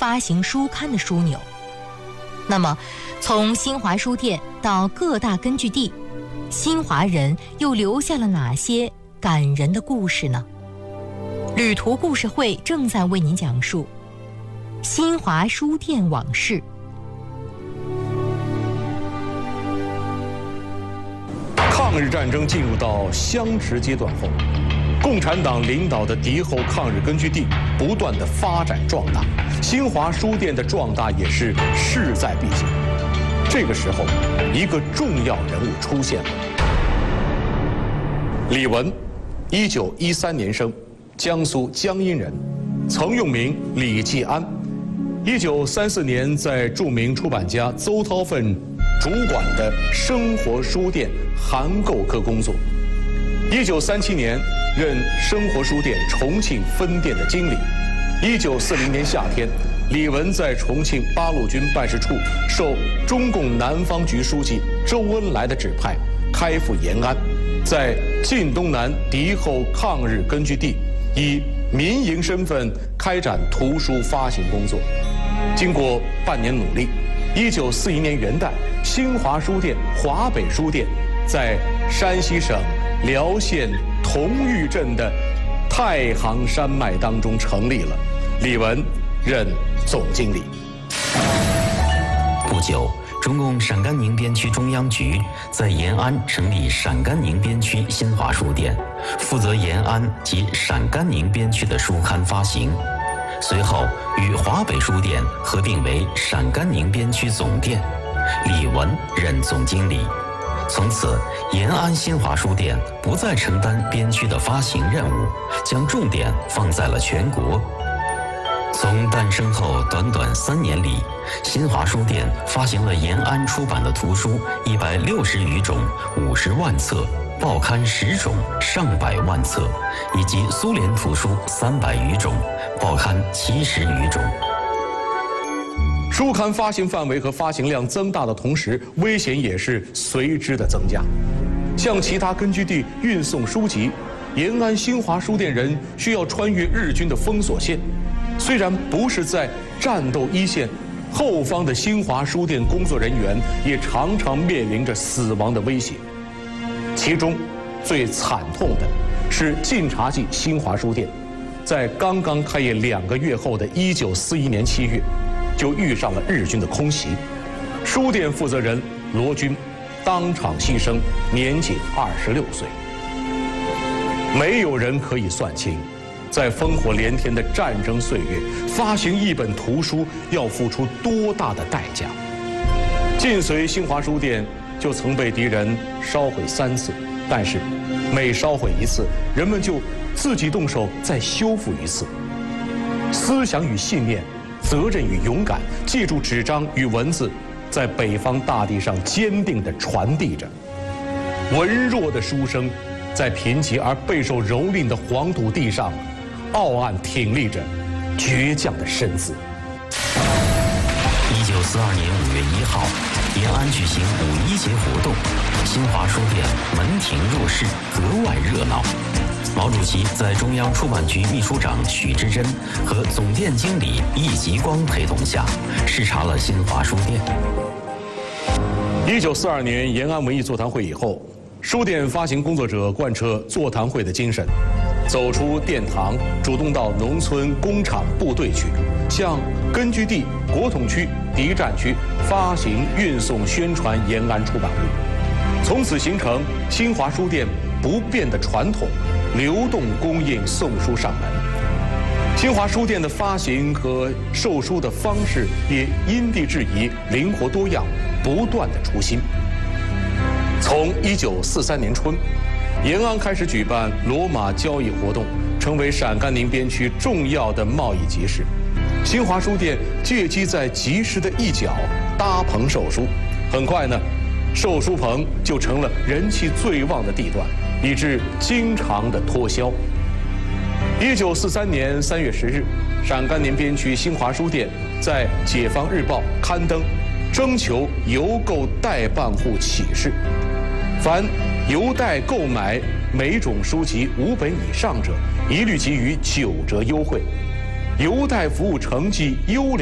发行书刊的枢纽。那么，从新华书店到各大根据地，新华人又留下了哪些感人的故事呢？旅途故事会正在为您讲述新华书店往事。 抗日战争进入到相持阶段后，共产党领导的敌后抗日根据地不断的发展壮大，新华书店的壮大也是势在必行。这个时候，一个重要人物出现了。李文，1913年生，江苏江阴人，曾用名李继安。1934年在著名出版家邹韬奋主管的生活书店函购科工作。1937年任生活书店重庆分店的经理。1940年夏天，李文在重庆八路军办事处受中共南方局书记周恩来的指派，开赴延安，在晋东南敌后抗日根据地以民营身份开展图书发行工作。经过半年努力，1941年元旦，新华书店华北书店在山西省辽县同峪镇的太行山脉当中成立了，李文任总经理。 不久，中共陕甘宁边区中央局在延安成立陕甘宁边区新华书店，负责延安及陕甘宁边区的书刊发行。随后与华北书店合并为陕甘宁边区总店，李文任总经理。从此，延安新华书店不再承担边区的发行任务，将重点放在了全国。从诞生后短短3年里，新华书店发行了延安出版的图书160余种，50万册，报刊10种，上百万册，以及苏联图书300余种，报刊70余种。 书刊发行范围和发行量增大的同时，危险也是随之的增加。向其他根据地运送书籍，延安新华书店人需要穿越日军的封锁线。虽然不是在战斗一线，后方的新华书店工作人员也常常面临着死亡的威胁。其中最惨痛的是晋察冀新华书店，在刚刚开业2个月后的1941年7月，就遇上了日军的空袭，书店负责人罗军当场牺牲，年仅26岁。没有人可以算清，在烽火连天的战争岁月，发行一本图书要付出多大的代价。晋绥新华书店就曾被敌人烧毁3次，但是每烧毁1次，人们就自己动手再修复1次。思想与信念，责任与勇敢，记住纸张与文字，在北方大地上坚定地传递着。文弱的书生，在贫瘠而备受蹂躏的黄土地上，傲岸挺立着倔强的身姿。 1942年5月1号，延安举行5·1节活动，新华书店门庭若市，格外热闹。毛主席在中央出版局秘书长许之真和总店经理易吉光陪同下，视察了新华书店。 1942年延安文艺座谈会以后，书店发行工作者贯彻座谈会的精神，走出殿堂，主动到农村、工厂、部队去，向根据地、国统区、敌占区发行、运送、宣传延安出版物，从此形成新华书店不变的传统，流动供应送书上门。新华书店的发行和售书的方式也因地制宜，灵活多样，不断的出新。从1943年春，延安开始举办罗马交易活动，成为陕甘宁边区重要的贸易集市。新华书店借机在集市的一角搭棚售书，很快呢，售书棚就成了人气最旺的地段，以致经常的脱销。1943年3月10日，陕甘宁边区新华书店在《解放日报》刊登征求邮购代办户启事，凡邮代购买每种书籍5本以上者，一律给予9折优惠。邮代服务成绩优良